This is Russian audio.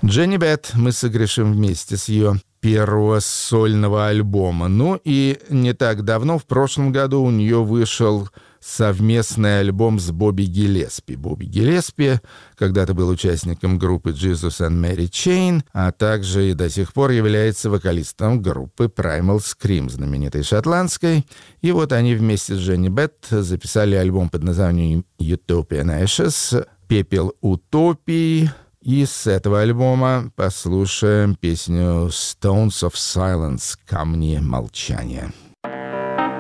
Дженни Бет мы согрешим вместе с ее первого сольного альбома. Ну и не так давно, в прошлом году, у нее вышел совместный альбом с Бобби Гиллеспи. Бобби Гиллеспи когда-то был участником группы Jesus and Mary Chain, а также и до сих пор является вокалистом группы Primal Scream, знаменитой шотландской. И вот они вместе с Дженни Бет записали альбом под названием Utopian Ashes, «Пепел утопии». И с этого альбома послушаем песню «Stones of Silence» — «Камни молчания».